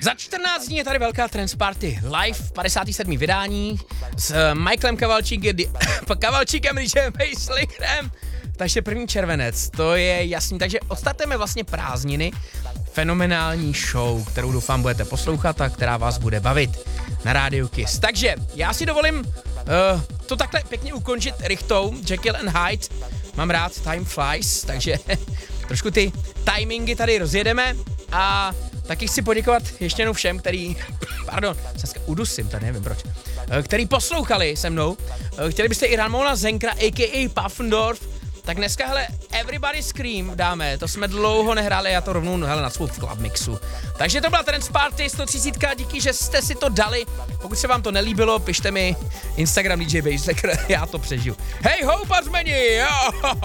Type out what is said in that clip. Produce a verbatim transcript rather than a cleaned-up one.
Za čtrnáct dní je tady velká Trance Party live, padesátý sedmý vydání s Michaelem Kavalčíkem, Kavalčíkem, DJem Basslickerem, takže první červenec, to je jasný, takže odstartujeme vlastně prázdniny, fenomenální show, kterou doufám budete poslouchat a která vás bude bavit na rádiu Kiss. Takže já si dovolím uh, to takhle pěkně ukončit rychtou, Jekyll and Hyde, mám rád Time Flies, takže trošku ty timingy tady rozjedeme a taky chci poděkovat ještě jednou všem, který, pardon, dneska udusím, tady nevím proč, který poslouchali se mnou. Chtěli byste i Ramona Zenkra, a k a. Puffendorf, tak dneska, hele, Everybody Scream dáme, to jsme dlouho nehráli, já to rovnou, hele, na svou v Club Mixu. Takže to byla Trance Party sto třicet, díky, že jste si to dali. Pokud se vám to nelíbilo, pište mi Instagram D J Basslicker, já to přežiju. Hej ho, pařmeni, jo!